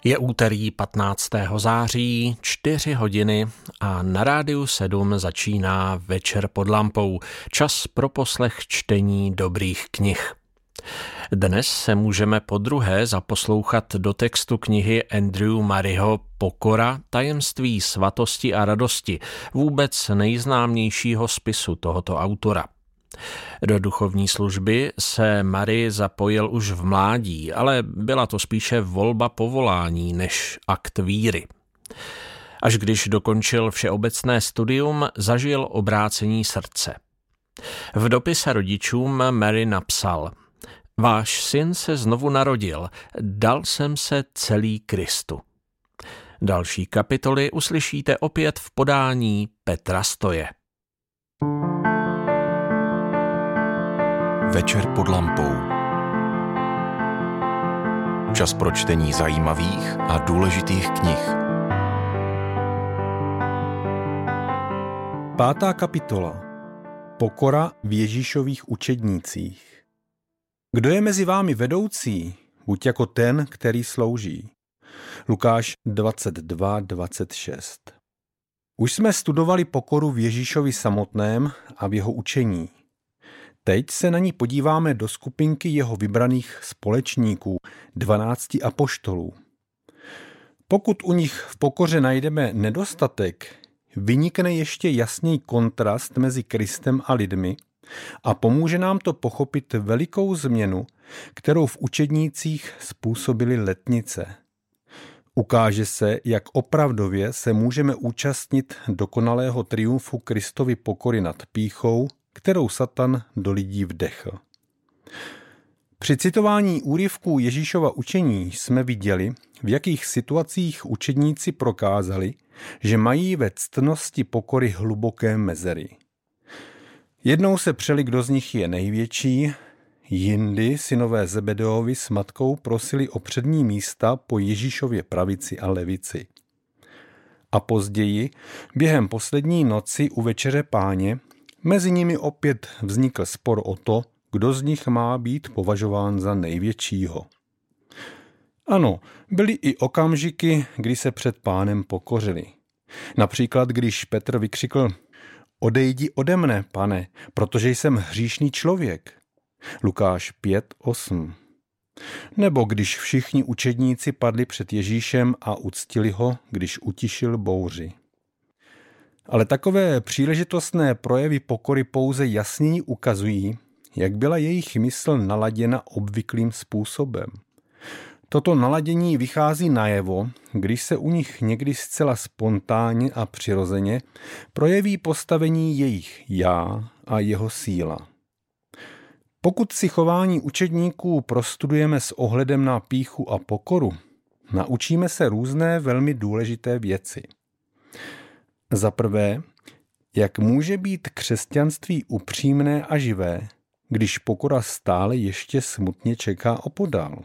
Je úterý 15. září, 4 hodiny a na Rádiu 7 začíná Večer pod lampou, čas pro poslech čtení dobrých knih. Dnes se můžeme podruhé zaposlouchat do textu knihy Andrew Murrayho Pokora, tajemství svatosti a radosti, vůbec nejznámějšího spisu tohoto autora. Do duchovní služby se Murray zapojil už v mládí, ale byla to spíše volba povolání než akt víry. Až když dokončil všeobecné studium, zažil obrácení srdce. V dopise rodičům Murray napsal: Váš syn se znovu narodil, dal jsem se celý Kristu. Další kapitoly uslyšíte opět v podání Petra Stoje. Večer pod lampou. Čas pro čtení zajímavých a důležitých knih. 5. kapitola. Pokora v Ježíšových učednících. Kdo je mezi vámi vedoucí, buď jako ten, který slouží. Lukáš 22:26. Už jsme studovali pokoru v Ježíšovi samotném a v jeho učení. Teď se na ní podíváme do skupinky jeho vybraných společníků, 12 apoštolů. Pokud u nich v pokoře najdeme nedostatek, vynikne ještě jasný kontrast mezi Kristem a lidmi a pomůže nám to pochopit velikou změnu, kterou v učednících způsobily letnice. Ukáže se, jak opravdově se můžeme účastnit dokonalého triumfu Kristovy pokory nad pýchou, kterou Satan do lidí vdechl. Při citování úryvků Ježíšova učení jsme viděli, v jakých situacích učedníci prokázali, že mají ve ctnosti pokory hluboké mezery. Jednou se přeli, kdo z nich je největší, jindy synové Zebedeovi s matkou prosili o přední místa po Ježíšově pravici a levici. A později, během poslední noci u večeře Páně, mezi nimi opět vznikl spor o to, kdo z nich má být považován za největšího. Ano, byly i okamžiky, kdy se před Pánem pokořili. Například, když Petr vykřikl: Odejdi ode mne, Pane, protože jsem hříšný člověk. Lukáš 5:8. Nebo když všichni učedníci padli před Ježíšem a uctili ho, když utišil bouři. Ale takové příležitostné projevy pokory pouze jasněji ukazují, jak byla jejich mysl naladěna obvyklým způsobem. Toto naladění vychází najevo, když se u nich někdy zcela spontánně a přirozeně projeví postavení jejich já a jeho síla. Pokud si chování učedníků prostudujeme s ohledem na pýchu a pokoru, naučíme se různé velmi důležité věci. Za prvé, jak může být křesťanství upřímné a živé, když pokora stále ještě smutně čeká opodál.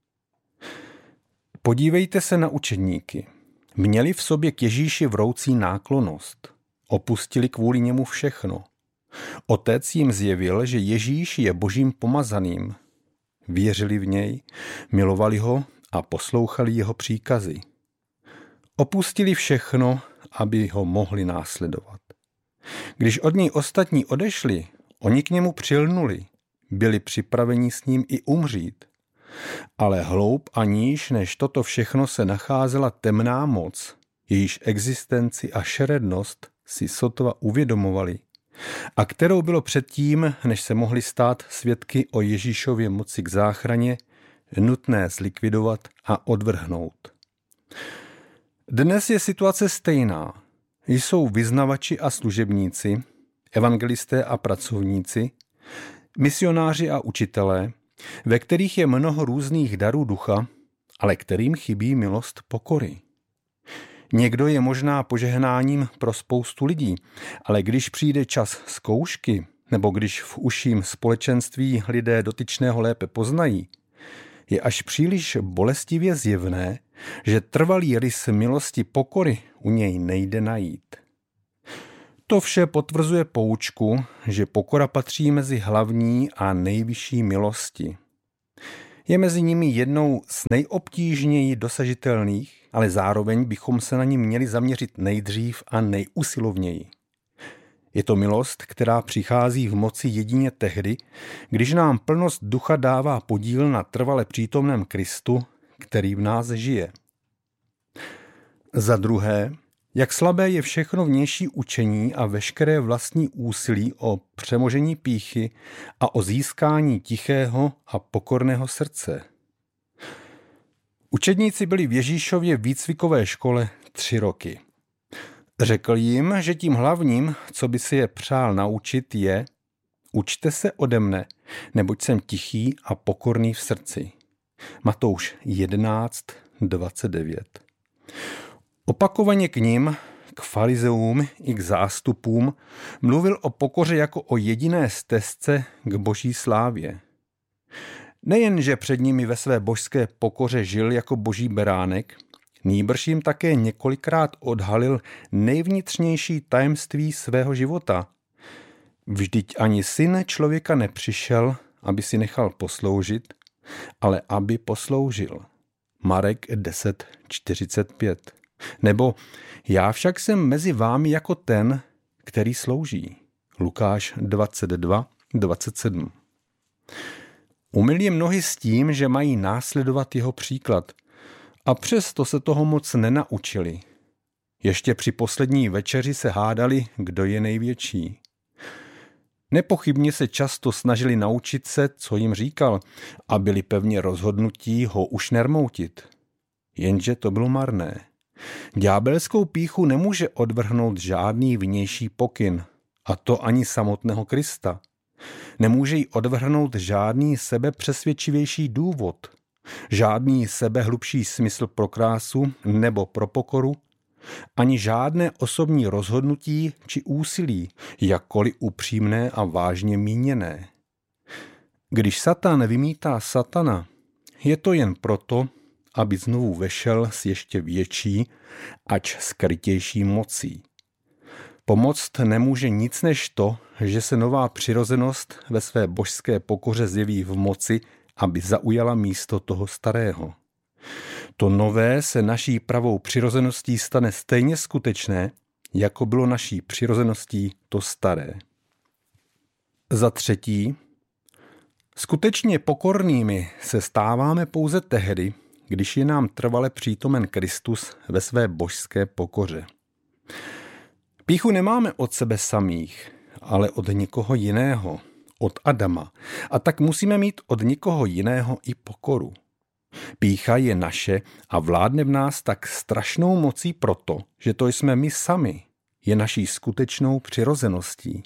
Podívejte se na učedníky. Měli v sobě k Ježíši vroucí náklonnost. Opustili kvůli němu všechno. Otec jim zjevil, že Ježíš je Božím pomazaným. Věřili v něj, milovali ho a poslouchali jeho příkazy. Opustili všechno, aby ho mohli následovat. Když od něj ostatní odešli, oni k němu přilnuli, byli připraveni s ním i umřít. Ale hloub a níž než toto všechno se nacházela temná moc, jejíž existenci a šerednost si sotva uvědomovali a kterou bylo předtím, než se mohli stát svědky o Ježíšově moci k záchraně, nutné zlikvidovat a odvrhnout. Dnes je situace stejná. Jsou vyznavači a služebníci, evangelisté a pracovníci, misionáři a učitelé, ve kterých je mnoho různých darů ducha, ale kterým chybí milost pokory. Někdo je možná požehnáním pro spoustu lidí, ale když přijde čas zkoušky, nebo když v užším společenství lidé dotyčného lépe poznají, je až příliš bolestivě zjevné, že trvalý rys milosti pokory u něj nejde najít. To vše potvrzuje poučku, že pokora patří mezi hlavní a nejvyšší milosti. Je mezi nimi jednou z nejobtížněji dosažitelných, ale zároveň bychom se na ní měli zaměřit nejdřív a nejusilovněji. Je to milost, která přichází v moci jedině tehdy, když nám plnost ducha dává podíl na trvale přítomném Kristu, který v nás žije. Za druhé, jak slabé je všechno vnější učení a veškeré vlastní úsilí o přemožení pýchy a o získání tichého a pokorného srdce. Učedníci byli v Ježíšově výcvikové škole 3 roky. Řekl jim, že tím hlavním, co by si je přál naučit, je: učte se ode mne, neboť jsem tichý a pokorný v srdci. Matouš 11:29. Opakovaně k nim, k farizeům i k zástupům, mluvil o pokoře jako o jediné stezce k boží slávě. Nejen, že před nimi ve své božské pokoře žil jako boží beránek, nýbrž jim také několikrát odhalil nejvnitřnější tajemství svého života. Vždyť ani syn člověka nepřišel, aby si nechal posloužit, ale aby posloužil. Marek 10:45. Nebo já však jsem mezi vámi jako ten, který slouží. Lukáš 22:27. Umyl jim nohy s tím, že mají následovat jeho příklad, a přesto se toho moc nenaučili. Ještě při poslední večeři se hádali, kdo je největší. Nepochybně se často snažili naučit se, co jim říkal, a byli pevně rozhodnutí ho už nermoutit. Jenže to bylo marné. Ďábelskou pýchu nemůže odvrhnout žádný vnější pokyn, a to ani samotného Krista. Nemůže jí odvrhnout žádný sebepřesvědčivější důvod, žádný sebehlubší smysl pro krásu nebo pro pokoru, ani žádné osobní rozhodnutí či úsilí, jakkoliv upřímné a vážně míněné. Když Satan vymítá Satana, je to jen proto, aby znovu vešel s ještě větší, ač skrytější mocí. Pomoct nemůže nic než to, že se nová přirozenost ve své božské pokoře zjeví v moci, aby zaujala místo toho starého. To nové se naší pravou přirozeností stane stejně skutečné, jako bylo naší přirozeností to staré. Za třetí, skutečně pokornými se stáváme pouze tehdy, když je nám trvale přítomen Kristus ve své božské pokoře. Pýchu nemáme od sebe samých, ale od někoho jiného, od Adama, a tak musíme mít od někoho jiného i pokoru. Pýcha je naše a vládne v nás tak strašnou mocí proto, že to jsme my sami, je naší skutečnou přirozeností.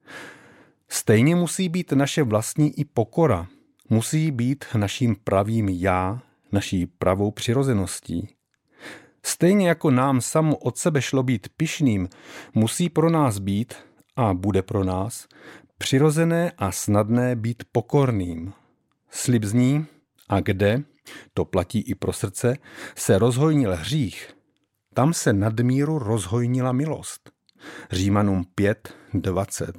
Stejně musí být naše vlastní i pokora, musí být naším pravým já, naší pravou přirozeností. Stejně jako nám samo od sebe šlo být pyšným, musí pro nás být, a bude pro nás, přirozené a snadné být pokorným. Slib zní: a kde, to platí i pro srdce, se rozhojnil hřích, tam se nadmíru rozhojnila milost. Římanům 5:20.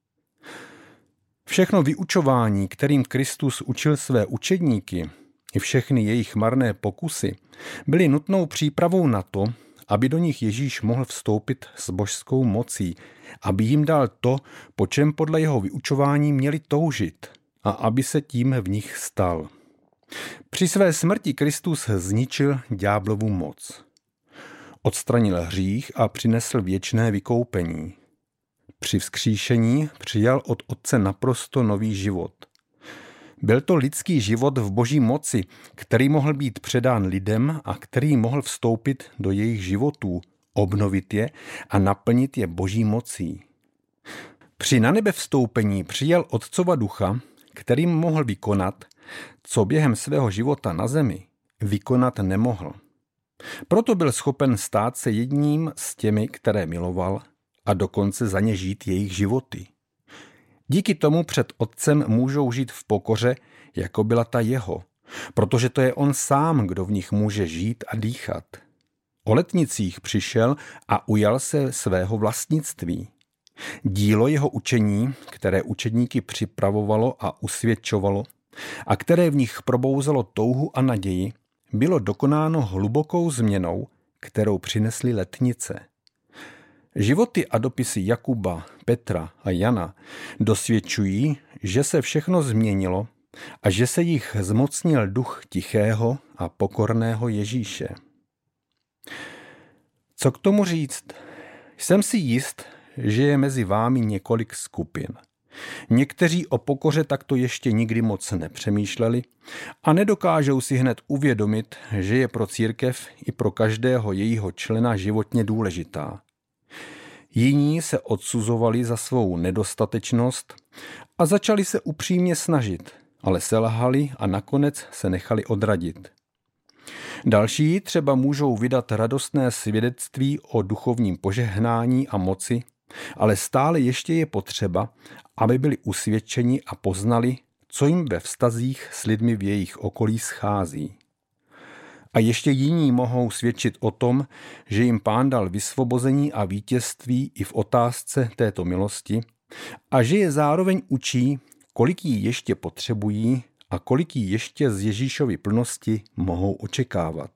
Všechno vyučování, kterým Kristus učil své učedníky, i všechny jejich marné pokusy, byly nutnou přípravou na to, aby do nich Ježíš mohl vstoupit s božskou mocí, aby jim dal to, po čem podle jeho vyučování měli toužit, a aby se tím v nich stal. Při své smrti Kristus zničil ďáblovu moc. Odstranil hřích a přinesl věčné vykoupení. Při vzkříšení přijal od Otce naprosto nový život. Byl to lidský život v boží moci, který mohl být předán lidem a který mohl vstoupit do jejich životů, obnovit je a naplnit je boží mocí. Při na nebe vstoupení přijal Otcova ducha, kterým mohl vykonat, co během svého života na zemi vykonat nemohl. Proto byl schopen stát se jedním s těmi, které miloval, a dokonce za ně žít jejich životy. Díky tomu před Otcem můžou žít v pokoře, jako byla ta jeho, protože to je on sám, kdo v nich může žít a dýchat. O letnicích přišel a ujal se svého vlastnictví. Dílo jeho učení, které učedníky připravovalo a usvědčovalo, a které v nich probouzelo touhu a naději, bylo dokonáno hlubokou změnou, kterou přinesly letnice. Životy a dopisy Jakuba, Petra a Jana dosvědčují, že se všechno změnilo a že se jich zmocnil duch tichého a pokorného Ježíše. Co k tomu říct? Jsem si jist, že je mezi vámi několik skupin. Někteří o pokoře takto ještě nikdy moc nepřemýšleli a nedokážou si hned uvědomit, že je pro církev i pro každého jejího člena životně důležitá. Jiní se odsuzovali za svou nedostatečnost a začali se upřímně snažit, ale selhali a nakonec se nechali odradit. Další třeba můžou vydat radostné svědectví o duchovním požehnání a moci, ale stále ještě je potřeba, aby byli usvědčeni a poznali, co jim ve vztazích s lidmi v jejich okolí schází. A ještě jiní mohou svědčit o tom, že jim Pán dal vysvobození a vítězství i v otázce této milosti a že je zároveň učí, kolik jí ještě potřebují a kolik jí ještě z Ježíšovy plnosti mohou očekávat.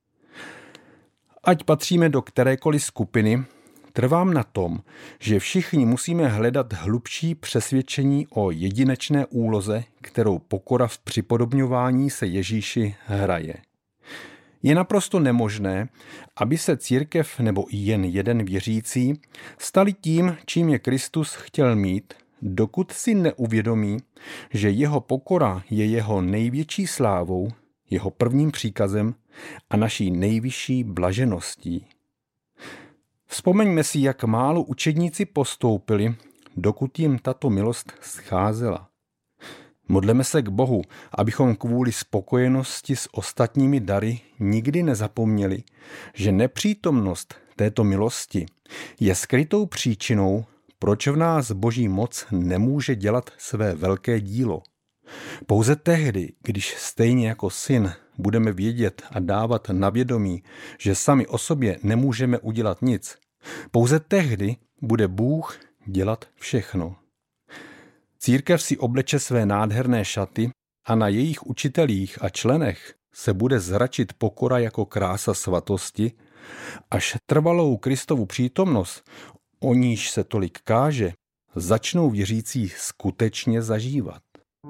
Ať patříme do kterékoliv skupiny, trvám na tom, že všichni musíme hledat hlubší přesvědčení o jedinečné úloze, kterou pokora v připodobňování se Ježíši hraje. Je naprosto nemožné, aby se církev nebo i jen jeden věřící stali tím, čím je Kristus chtěl mít, dokud si neuvědomí, že jeho pokora je jeho největší slávou, jeho prvním příkazem a naší nejvyšší blažeností. Vzpomeňme si, jak málo učedníci postoupili, dokud jim tato milost scházela. Modleme se k Bohu, abychom kvůli spokojenosti s ostatními dary nikdy nezapomněli, že nepřítomnost této milosti je skrytou příčinou, proč v nás Boží moc nemůže dělat své velké dílo. Pouze tehdy, když stejně jako Syn budeme vědět a dávat na vědomí, že sami o sobě nemůžeme udělat nic, pouze tehdy bude Bůh dělat všechno. Církev si obleče své nádherné šaty a na jejich učitelích a členech se bude zračit pokora jako krása svatosti, až trvalou Kristovu přítomnost, o níž se tolik káže, začnou věřící skutečně zažívat.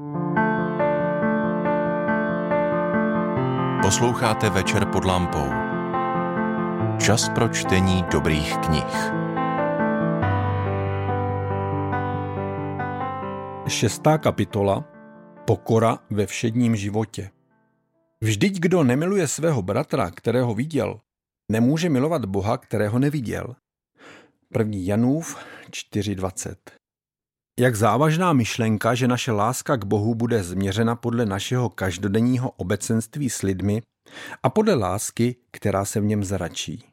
Posloucháte Večer pod lampou. Čas pro čtení dobrých knih. 6. kapitola. Pokora ve všedním životě. Vždyť kdo nemiluje svého bratra, kterého viděl, nemůže milovat Boha, kterého neviděl. 1. Janův 4:20. Jak závažná myšlenka, že naše láska k Bohu bude změřena podle našeho každodenního obecenství s lidmi a podle lásky, která se v něm zračí.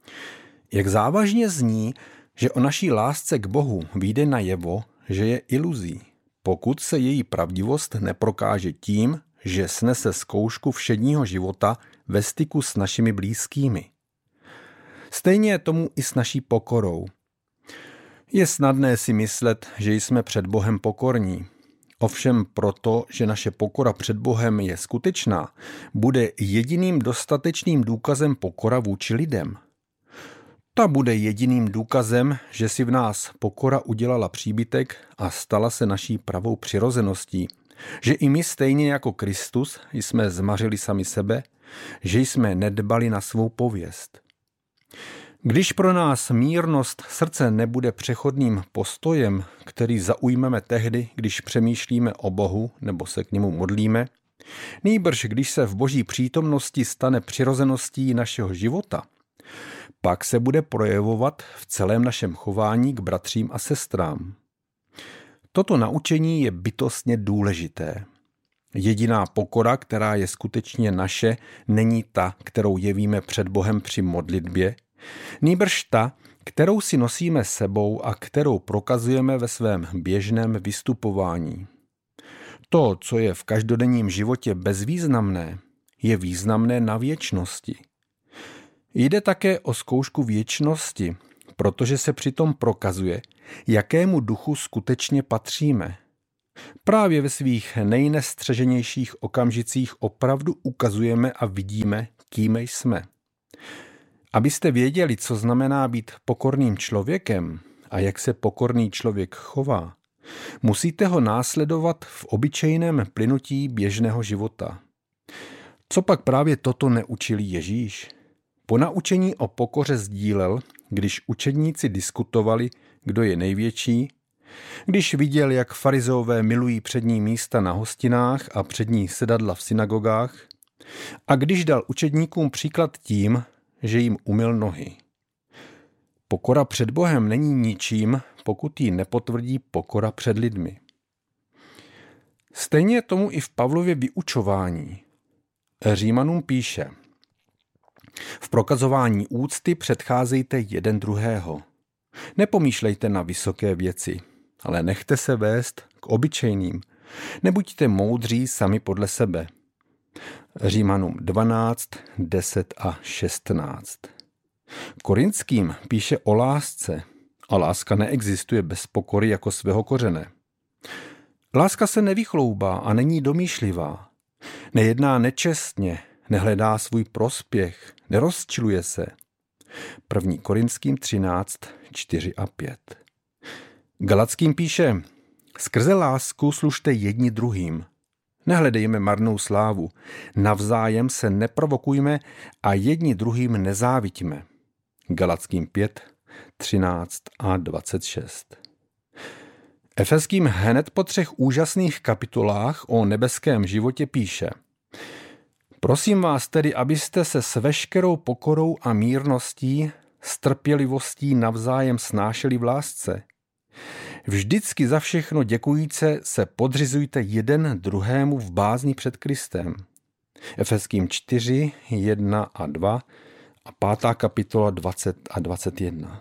Jak závažně zní, že o naší lásce k Bohu vyjde najevo, že je iluzí, pokud se její pravdivost neprokáže tím, že snese zkoušku všedního života ve styku s našimi blízkými. Stejně je tomu i s naší pokorou. Je snadné si myslet, že jsme před Bohem pokorní. Ovšem proto, že naše pokora před Bohem je skutečná, bude jediným dostatečným důkazem pokora vůči lidem. Ta bude jediným důkazem, že si v nás pokora udělala příbytek a stala se naší pravou přirozeností, že i my stejně jako Kristus jsme zmařili sami sebe, že jsme nedbali na svou pověst. Když pro nás mírnost srdce nebude přechodným postojem, který zaujmeme tehdy, když přemýšlíme o Bohu nebo se k němu modlíme, nýbrž když se v Boží přítomnosti stane přirozeností našeho života, pak se bude projevovat v celém našem chování k bratřím a sestrám. Toto naučení je bytostně důležité. Jediná pokora, která je skutečně naše, není ta, kterou jevíme před Bohem při modlitbě, nýbrž ta, kterou si nosíme sebou a kterou prokazujeme ve svém běžném vystupování. To, co je v každodenním životě bezvýznamné, je významné na věčnosti. Jde také o zkoušku věčnosti, protože se přitom prokazuje, jakému duchu skutečně patříme. Právě ve svých nejnestřeženějších okamžicích opravdu ukazujeme a vidíme, kým jsme. Abyste věděli, co znamená být pokorným člověkem a jak se pokorný člověk chová, musíte ho následovat v obyčejném plynutí běžného života. Co pak právě toto neučil Ježíš? Po naučení o pokoře sdílel, když učedníci diskutovali, kdo je největší, když viděl, jak farizové milují přední místa na hostinách a přední sedadla v synagogách, a když dal učedníkům příklad tím, že jim umyl nohy. Pokora před Bohem není ničím, pokud ji nepotvrdí pokora před lidmi. Stejně je tomu i v Pavlově vyučování. Římanům píše: v prokazování úcty předcházejte jeden druhého. Nepomýšlejte na vysoké věci, ale nechte se vést k obyčejným. Nebuďte moudří sami podle sebe. Římanům 12, 10 a 16. Korinským píše o lásce a láska neexistuje bez pokory jako svého kořene. Láska se nevychloubá a není domýšlivá. Nejedná nečestně, nehledá svůj prospěch, nerozčiluje se. 1. Korinským 13, 4 a 5. Galackým píše: skrze lásku služte jedni druhým. Nehledejme marnou slávu, navzájem se neprovokujme a jedni druhým nezáviďme. Galackým 5, 13 a 26. Efeským hned po 3 úžasných kapitolách o nebeském životě píše: prosím vás tedy, abyste se s veškerou pokorou a mírností, s trpělivostí navzájem snášeli v lásce. Vždycky za všechno děkujíce se podřizujte jeden druhému v bázni před Kristem. Efeským 4, 1 a 2 a 5. kapitola 20 a 21.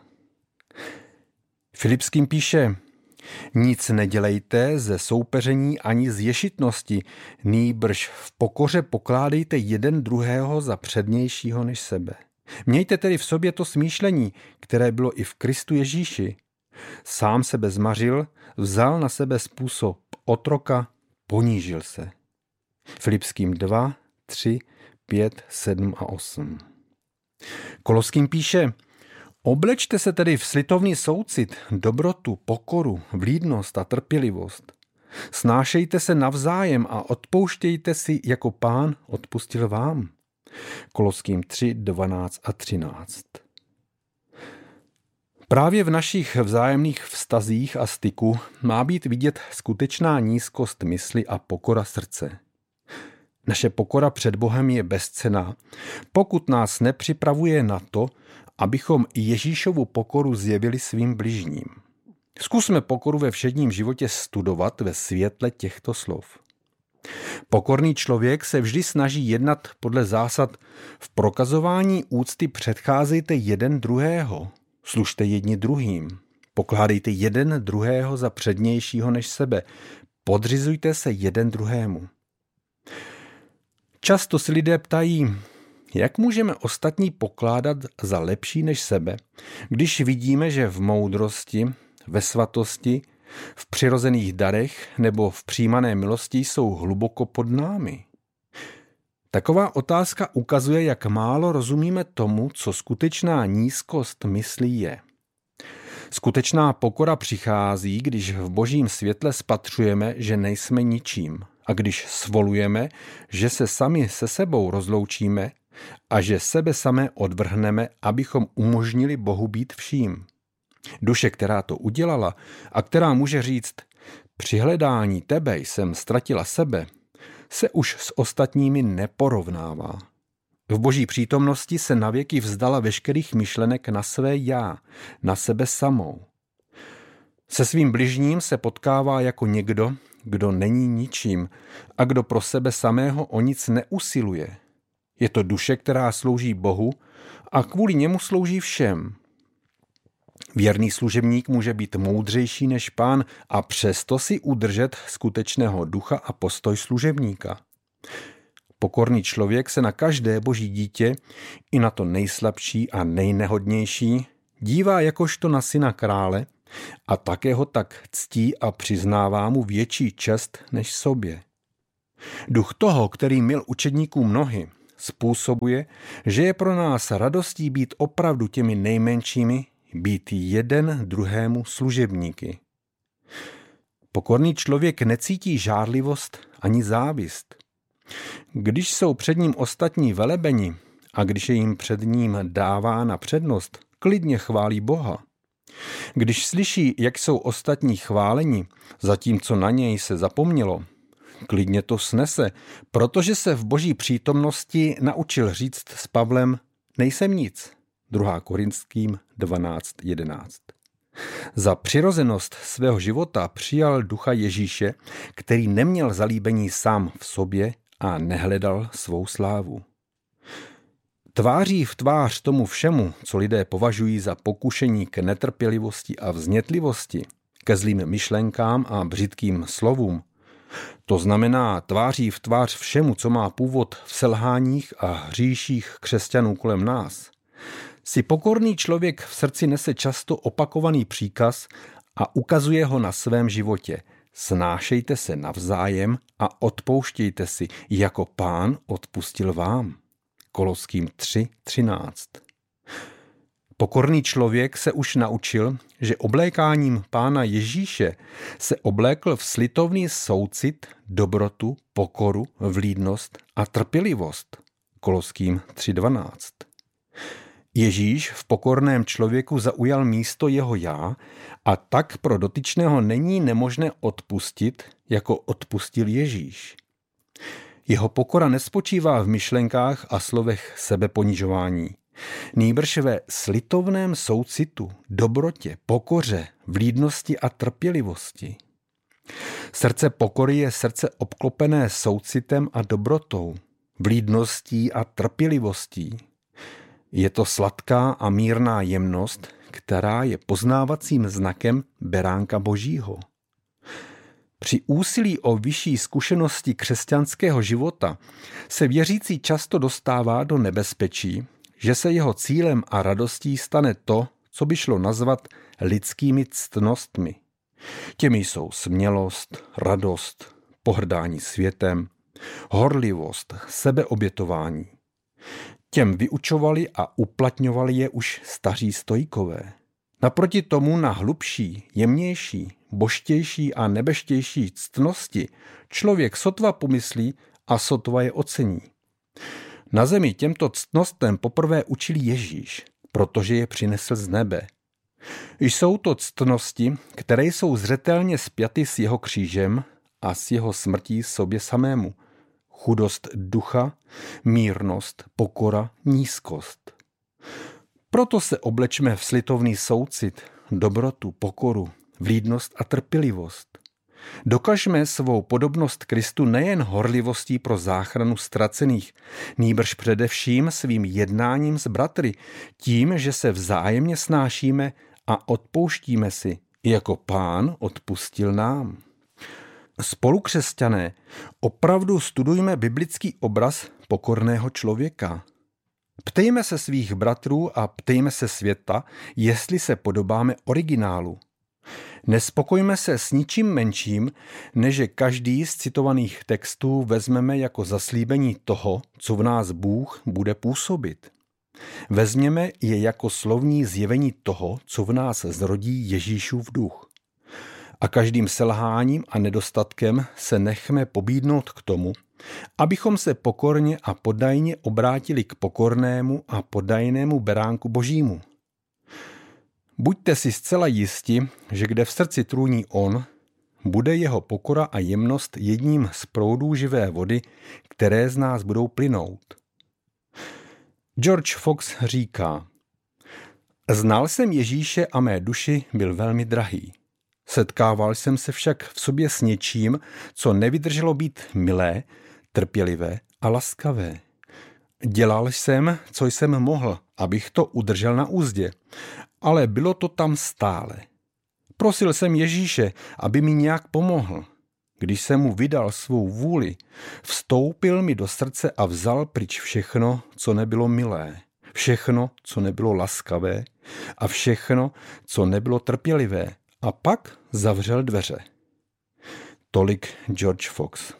Filipským píše: nic nedělejte ze soupeření ani z ješitnosti, nýbrž v pokoře pokládejte jeden druhého za přednějšího než sebe. Mějte tedy v sobě to smýšlení, které bylo i v Kristu Ježíši. Sám sebe zmařil, vzal na sebe způsob otroka, ponížil se. Filipským 2, 3, 5, 7 a 8. Koloským píše: oblečte se tedy v slitovný soucit, dobrotu, pokoru, vlídnost a trpělivost. Snášejte se navzájem a odpouštějte si, jako Pán odpustil vám. Koloským 3, 12 a 13. Právě v našich vzájemných vztazích a styku má být vidět skutečná nízkost mysli a pokora srdce. Naše pokora před Bohem je bezcenná, pokud nás nepřipravuje na to, abychom Ježíšovu pokoru zjevili svým bližním. Zkusme pokoru ve všedním životě studovat ve světle těchto slov. Pokorný člověk se vždy snaží jednat podle zásad: v prokazování úcty předcházejte jeden druhého, služte jedni druhým, pokládejte jeden druhého za přednějšího než sebe, podřizujte se jeden druhému. Často si lidé ptají, jak můžeme ostatní pokládat za lepší než sebe, když vidíme, že v moudrosti, ve svatosti, v přirozených darech nebo v přijímané milosti jsou hluboko pod námi. Taková otázka ukazuje, jak málo rozumíme tomu, co skutečná nízkost myslí je. Skutečná pokora přichází, když v božím světle spatřujeme, že nejsme ničím, a když svolujeme, že se sami se sebou rozloučíme a že sebe samé odvrhneme, abychom umožnili Bohu být vším. Duše, která to udělala a která může říct: při hledání tebe jsem ztratila sebe, se už s ostatními neporovnává. V boží přítomnosti se navěky vzdala veškerých myšlenek na své já, na sebe samou. Se svým bližním se potkává jako někdo, kdo není ničím a kdo pro sebe samého o nic neusiluje. Je to duše, která slouží Bohu a kvůli němu slouží všem. Věrný služebník může být moudřejší než Pán a přesto si udržet skutečného ducha a postoj služebníka. Pokorný člověk se na každé boží dítě, i na to nejslabší a nejnehodnější, dívá jakožto na syna krále a také ho tak ctí a přiznává mu větší čest než sobě. Duch toho, který myl učedníkům nohy, způsobuje, že je pro nás radostí být opravdu těmi nejmenšími, být jeden druhému služebníky. Pokorný člověk necítí žárlivost ani závist. Když jsou před ním ostatní velebeni a když je jim před ním dávána přednost, klidně chválí Boha. Když slyší, jak jsou ostatní chváleni, zatímco na něj se zapomnělo, klidně to snese, protože se v Boží přítomnosti naučil říct s Pavlem: nejsem nic. 2. Korinským 12:11. Za přirozenost svého života přijal ducha Ježíše, který neměl zalíbení sám v sobě a nehledal svou slávu. Tváří v tvář tomu všemu, co lidé považují za pokušení k netrpělivosti a vznětlivosti, ke zlým myšlenkám a břitkým slovům, to znamená tváří v tvář všemu, co má původ v selháních a hříších křesťanů kolem nás, si pokorný člověk v srdci nese často opakovaný příkaz a ukazuje ho na svém životě. Snášejte se navzájem a odpouštějte si, jako Pán odpustil vám. Koloským 3:13. Pokorný člověk se už naučil, že oblékáním Pána Ježíše se oblékl v slitovný soucit, dobrotu, pokoru, vlídnost a trpělivost. Koloským 3:12. Ježíš v pokorném člověku zaujal místo jeho já a tak pro dotyčného není nemožné odpustit, jako odpustil Ježíš. Jeho pokora nespočívá v myšlenkách a slovech sebeponižování, nýbrž ve slitovném soucitu, dobrotě, pokoře, vlídnosti a trpělivosti. Srdce pokory je srdce obklopené soucitem a dobrotou, vlídností a trpělivostí. Je to sladká a mírná jemnost, která je poznávacím znakem beránka Božího. Při úsilí o vyšší zkušenosti křesťanského života se věřící často dostává do nebezpečí, že se jeho cílem a radostí stane to, co by šlo nazvat lidskými ctnostmi. Těmi jsou smělost, radost, pohrdání světem, horlivost, sebeobětování. Těm vyučovali a uplatňovali je už staří stoikové. Naproti tomu na hlubší, jemnější, božtější a nebeštější ctnosti člověk sotva pomyslí a sotva je ocení. Na zemi těmto ctnostem poprvé učil Ježíš, protože je přinesl z nebe. Jsou to ctnosti, které jsou zřetelně spjaty s jeho křížem a s jeho smrtí sobě samému. Chudost ducha, mírnost, pokora, nízkost. Proto se oblečme v slitovný soucit, dobrotu, pokoru, vlídnost a trpělivost. Dokažme svou podobnost Kristu nejen horlivostí pro záchranu ztracených, nýbrž především svým jednáním s bratry, tím, že se vzájemně snášíme a odpouštíme si, jako Pán odpustil nám. Spolukřesťané, opravdu studujme biblický obraz pokorného člověka. Ptejme se svých bratrů a ptejme se světa, jestli se podobáme originálu. Nespokojme se s ničím menším, než že každý z citovaných textů vezmeme jako zaslíbení toho, co v nás Bůh bude působit. Vezměme je jako slovní zjevení toho, co v nás zrodí Ježíšův duch. A každým selháním a nedostatkem se nechme pobídnout k tomu, abychom se pokorně a podajně obrátili k pokornému a podajnému beránku Božímu. Buďte si zcela jisti, že kde v srdci trůní on, bude jeho pokora a jemnost jedním z proudů živé vody, které z nás budou plynout. George Fox říká: znal jsem Ježíše a mé duši byl velmi drahý. Setkával jsem se však v sobě s něčím, co nevydrželo být milé, trpělivé a laskavé. Dělal jsem, co jsem mohl, abych to udržel na úzdě, ale bylo to tam stále. Prosil jsem Ježíše, aby mi nějak pomohl. Když jsem mu vydal svou vůli, vstoupil mi do srdce a vzal pryč všechno, co nebylo milé, všechno, co nebylo laskavé a všechno, co nebylo trpělivé a pak zavřel dveře. Tolik George Fox.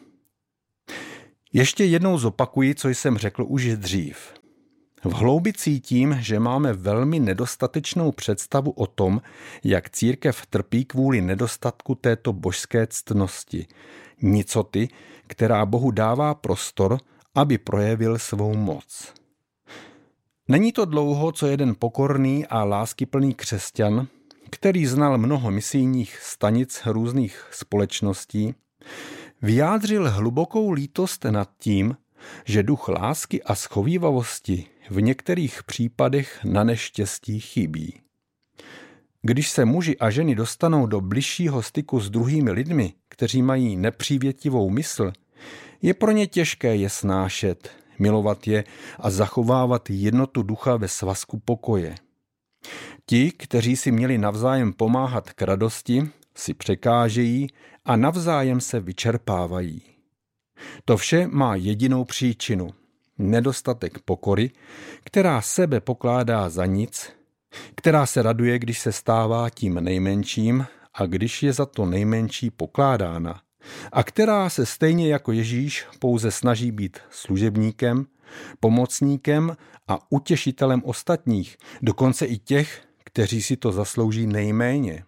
Ještě jednou zopakuji, co jsem řekl už dřív. V hloubi cítím, že máme velmi nedostatečnou představu o tom, jak církev trpí kvůli nedostatku této božské ctnosti, nicoty, která Bohu dává prostor, aby projevil svou moc. Není to dlouho, co jeden pokorný a láskyplný křesťan, který znal mnoho misijních stanic různých společností, vyjádřil hlubokou lítost nad tím, že duch lásky a schovívavosti v některých případech na neštěstí chybí. Když se muži a ženy dostanou do bližšího styku s druhými lidmi, kteří mají nepřívětivou mysl, je pro ně těžké je snášet, milovat je a zachovávat jednotu ducha ve svazku pokoje. Ti, kteří si měli navzájem pomáhat k radosti, si překážejí a navzájem se vyčerpávají. To vše má jedinou příčinu – nedostatek pokory, která sebe pokládá za nic, která se raduje, když se stává tím nejmenším a když je za to nejmenší pokládána, a která se stejně jako Ježíš pouze snaží být služebníkem, pomocníkem a utěšitelem ostatních, dokonce i těch, kteří si to zaslouží nejméně.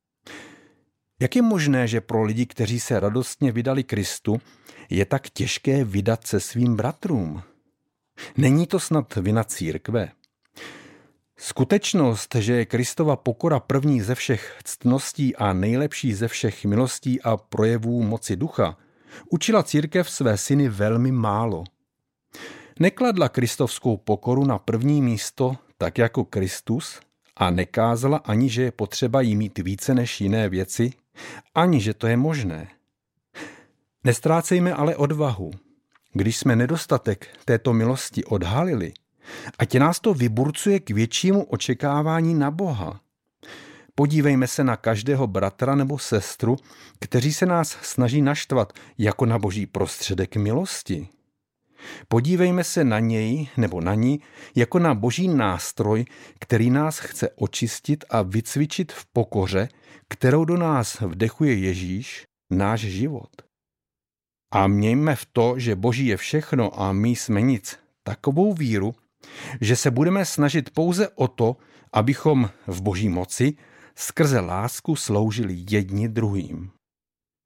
Jak je možné, že pro lidi, kteří se radostně vydali Kristu, je tak těžké vydat se svým bratrům? Není to snad vina církve? Skutečnost, že je Kristova pokora první ze všech ctností a nejlepší ze všech milostí a projevů moci ducha, učila církev své syny velmi málo. Nekladla kristovskou pokoru na první místo tak jako Kristus a nekázala ani, že je potřeba jí mít více než jiné věci, ani že to je možné. Nestrácejme ale odvahu. Když jsme nedostatek této milosti odhalili, ať nás to vyburcuje k většímu očekávání na Boha. Podívejme se na každého bratra nebo sestru, kteří se nás snaží naštvat jako na boží prostředek milosti. Podívejme se na něj nebo na ní jako na boží nástroj, který nás chce očistit a vycvičit v pokoře, kterou do nás vdechuje Ježíš, náš život. A mějme v to, že Boží je všechno a my jsme nic, takovou víru, že se budeme snažit pouze o to, abychom v Boží moci skrze lásku sloužili jedni druhým.